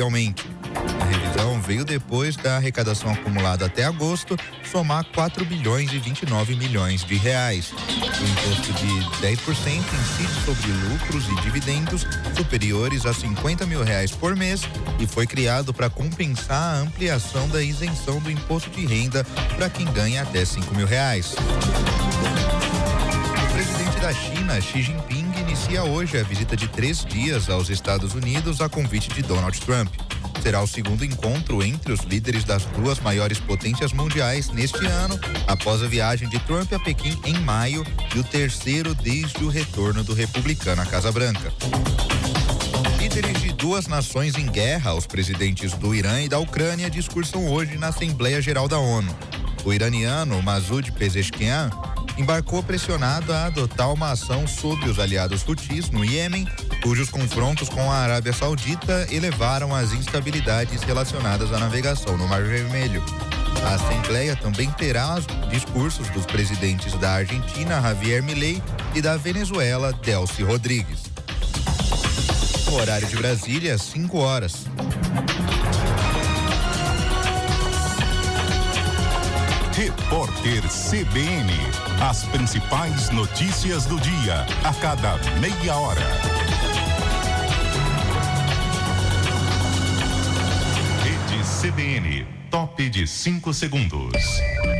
substancialmente. A revisão veio depois da arrecadação acumulada até agosto somar 4 bilhões e 29 milhões de reais. O imposto de 10% incide sobre lucros e dividendos superiores a 50 mil reais por mês e foi criado para compensar a ampliação da isenção do imposto de renda para quem ganha até 5 mil reais. O presidente da China, Xi Jinping, inicia hoje a visita de 3 dias aos Estados Unidos a convite de Donald Trump. Será o segundo encontro entre os líderes das duas maiores potências mundiais neste ano, após a viagem de Trump a Pequim em maio e o terceiro desde o retorno do republicano à Casa Branca. Líderes de duas nações em guerra, os presidentes do Irã e da Ucrânia, discursam hoje na Assembleia Geral da ONU. O iraniano Masoud Pezeshkian embarcou pressionado a adotar uma ação sobre os aliados Houthis no Iêmen, cujos confrontos com a Arábia Saudita elevaram as instabilidades relacionadas à navegação no Mar Vermelho. A Assembleia também terá os discursos dos presidentes da Argentina, Javier Milei, e da Venezuela, Delcy Rodrigues. No horário de Brasília, 5 horas. Repórter CBN. As principais notícias do dia, a cada meia hora. Rede CBN, top de 5 segundos.